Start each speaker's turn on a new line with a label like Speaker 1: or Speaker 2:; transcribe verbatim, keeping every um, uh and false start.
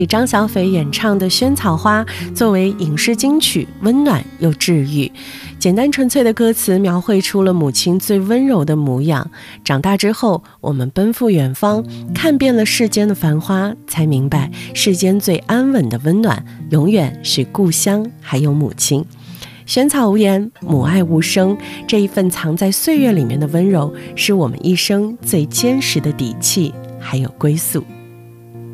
Speaker 1: 张小斐演唱的《萱草花》作为影视金曲，温暖又治愈。简单纯粹的歌词描绘出了母亲最温柔的模样。长大之后，我们奔赴远方，看遍了世间的繁花，才明白世间最安稳的温暖，永远是故乡还有母亲。萱草无言，母爱无声，这一份藏在岁月里面的温柔，是我们一生最坚实的底气，还有归宿。